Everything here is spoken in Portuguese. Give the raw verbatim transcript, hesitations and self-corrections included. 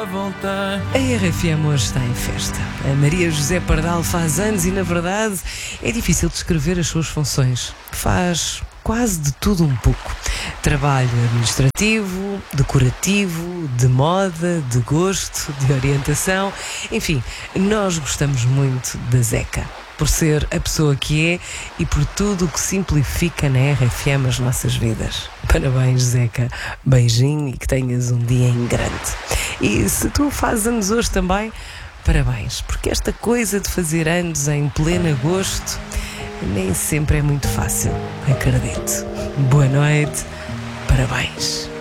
voltar. A R F M hoje está em festa. A Maria José Pardal faz anos e, na verdade, é difícil descrever as suas funções. Faz quase de tudo um pouco. Trabalho administrativo, decorativo, de moda, de gosto, de orientação. Enfim, nós gostamos muito da Zeca, por ser a pessoa que é e por tudo o que simplifica na R F M as nossas vidas. Parabéns, Zeca. Beijinho e que tenhas um dia em grande. E se tu fazes anos hoje também, parabéns, porque esta coisa de fazer anos em pleno agosto nem sempre é muito fácil, acredito. Boa noite, parabéns.